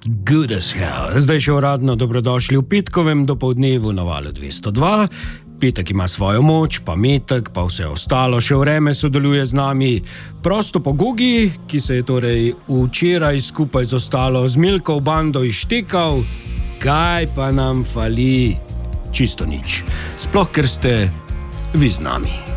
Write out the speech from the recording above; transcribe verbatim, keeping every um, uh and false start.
Good as hell. Zdaj še uradno dobrodošli v petkovem dopoldnevu na Valu dvesto dva. Petek ima svojo moč, pa metek, pa vse ostalo. Še vreme sodeluje z nami prosto po Gogi, ki se je torej včeraj skupaj z ostalo z Milko v bando izštekal. Kaj pa nam fali? Čisto nič. Sploh, ker ste vi z nami.